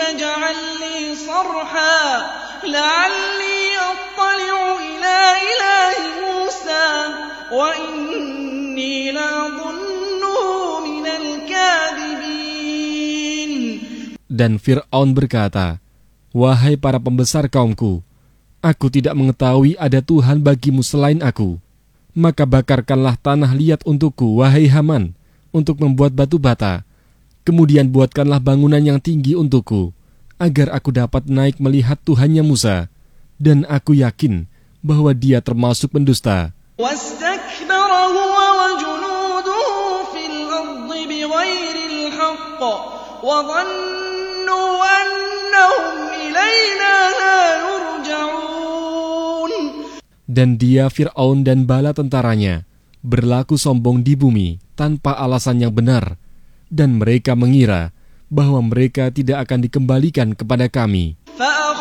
فاجعل لي صرحا لعلي أطلع إلى إله موسى وإني لأظنه من الكاذبين. Dan Fir'aun berkata, "Wahai para pembesar kaumku, aku tidak mengetahui ada Tuhan bagimu selain aku. Maka bakarkanlah tanah liat untukku, wahai Haman, untuk membuat batu bata. Kemudian buatkanlah bangunan yang tinggi untukku, agar aku dapat naik melihat Tuhannya Musa. Dan aku yakin bahwa dia termasuk pendusta." واستكبر هو وجنوده في الأرض بغير الحق وظنوا أنهم إلينا لا يرجعون. Dan dia, Fir'aun dan bala tentaranya, berlaku sombong di bumi tanpa alasan yang benar, dan mereka mengira bahwa mereka tidak akan dikembalikan kepada kami.